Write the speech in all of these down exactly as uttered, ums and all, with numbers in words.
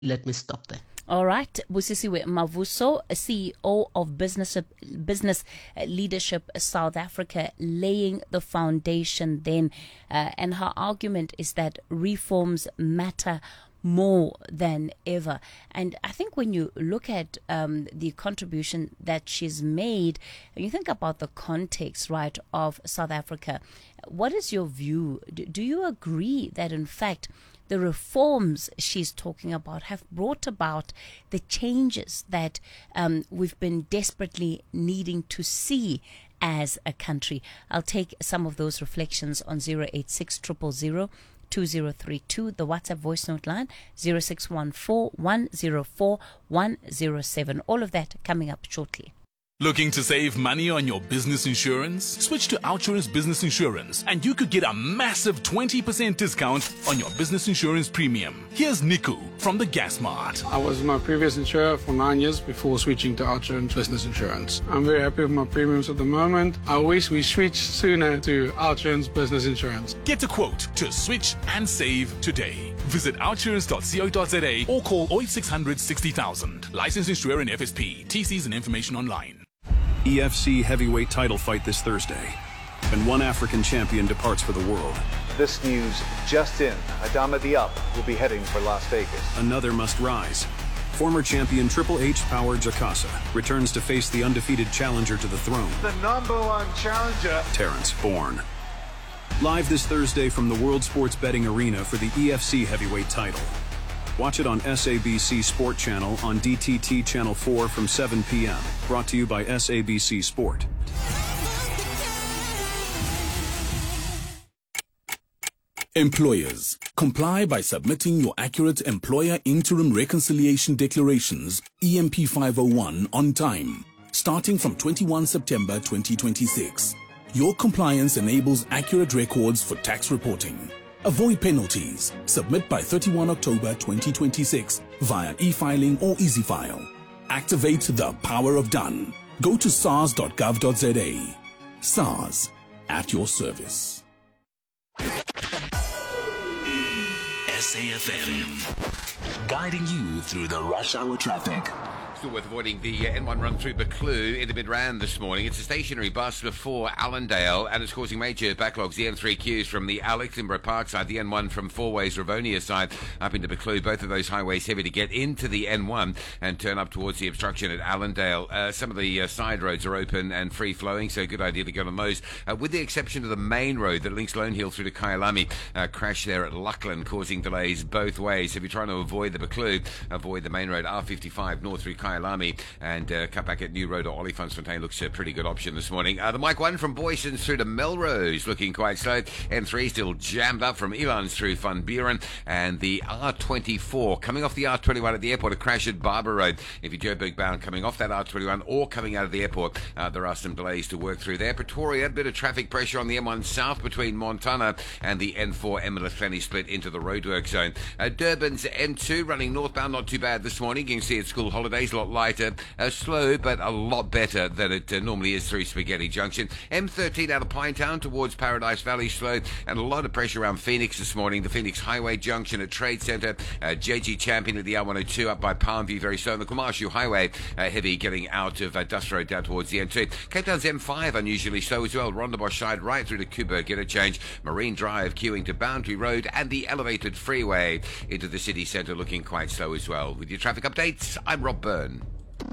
Let me stop there. All right, Busisiwe Mavuso, C E O of Business Business Leadership South Africa, laying the foundation then, uh, and her argument is that reforms matter more than ever. And I think when you look at um, the contribution that she's made, you think about the context, right, of South Africa. What is your view? Do, do you agree that, in fact, the reforms she's talking about have brought about the changes that um, we've been desperately needing to see as a country? I'll take some of those reflections on zero eight six, zero zero zero, two zero three two, the WhatsApp voice note line zero six one four, one zero four, one zero seven. All of that coming up shortly. Looking to save money on your business insurance? Switch to Outsurance Business Insurance and you could get a massive twenty percent discount on your business insurance premium. Here's Niku from the Gas Mart. I was my previous insurer for nine years before switching to Outsurance Business Insurance. I'm very happy with my premiums at the moment. I wish we switched sooner to Outsurance Business Insurance. Get a quote to switch and save today. Visit outsurance dot co dot za or call oh eight six hundred, sixty thousand. Licensed insurer and F S P. T Cs and information online. E F C heavyweight title fight this Thursday, and one African champion departs for the world. This news just in. Adama Diop will be heading for Las Vegas. Another must rise. Former champion Triple H Power Jakasa returns to face the undefeated challenger to the throne, The number one challenger. Terrence Bourne. Live this Thursday from the World Sports Betting Arena for the E F C heavyweight title. Watch it on S A B C Sport Channel on D T T Channel four from seven p.m. Brought to you by S A B C Sport. Employers, comply by submitting your accurate Employer Interim Reconciliation Declarations, E M P five oh one, on time, starting from twenty-first September twenty twenty-six. Your compliance enables accurate records for tax reporting. Avoid penalties. Submit by thirty-first October twenty twenty-six via e-filing or EasyFile. Activate the power of done. Go to sars dot gov dot za. SARS, at your service. S A F M, guiding you through the rush hour traffic. Still worth avoiding the uh, N one run through Buccleuch into Midrand this morning. It's a stationary bus before Allendale, and it's causing major backlogs. The N three queues from the Alexandra Park side, the N one from Four Ways Ravonia side up into Buccleuch. Both of those highways heavy to get into the N one and turn up towards the obstruction at Allendale. Uh, some of the uh, side roads are open and free flowing, so good idea to get on those. Uh, with the exception of the main road that links Lone Hill through to Kyalami, uh, crash there at Luckland, causing delays both ways. So if you're trying to avoid the Buccleuch, avoid the main road R fifty-five north through Kyalami. Kyalami and uh, cut back at New Road or Olifantsfontein looks a pretty good option this morning. Uh, the Mike one from Boysons through to Melrose looking quite slow. N three still jammed up from Elands through Van Buren, and the R twenty-four coming off the R twenty-one at the airport, a crash at Barber Road. If you're Joburg bound coming off that R twenty-one or coming out of the airport, uh, there are some delays to work through there. Pretoria, a bit of traffic pressure on the M one south between Montana and the N four Emmerley split into the roadwork zone. Uh, Durban's N two running northbound, not too bad this morning. You can see at school holidays, a lot lighter, uh, slow, but a lot better than it uh, normally is through Spaghetti Junction. M thirteen out of Pinetown towards Paradise Valley, slow, and a lot of pressure around Phoenix this morning. The Phoenix Highway Junction at Trade Centre, uh, J G Champion at the R one oh two up by Palmview, very slow. And the Kumashu Highway, uh, heavy getting out of uh, Dust Road down towards the N two. Cape Town's M five unusually slow as well. Rondebosch side right through to Kuba, get a change. Marine Drive queuing to Boundary Road, and the elevated freeway into the city centre looking quite slow as well. With your traffic updates, I'm Rob Byrne.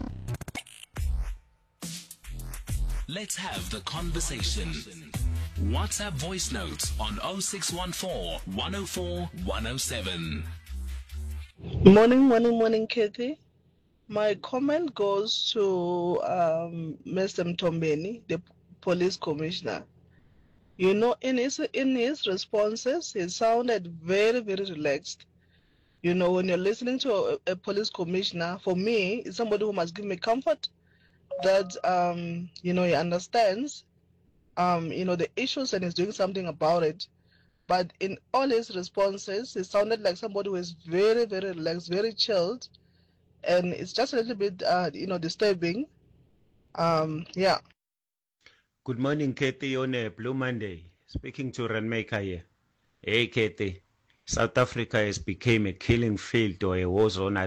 Let's have the conversation. WhatsApp voice notes on oh six one four, one oh four, one oh seven. Morning, morning, morning, Kathy. My comment goes to um, Mister Mtombeni, the police commissioner. You know, in his in his responses, he sounded very, very relaxed. You know, when you're listening to a, a police commissioner, for me, it's somebody who must give me comfort that, um, you know, he understands, um, you know, the issues and is doing something about it. But in all his responses, it sounded like somebody who is very, very relaxed, very chilled. And it's just a little bit, uh, you know, disturbing. Um, yeah. Good morning, Katie, on a Blue Monday. Speaking to Renmaker here. Hey, Katie. South Africa has become a killing field or a war zone.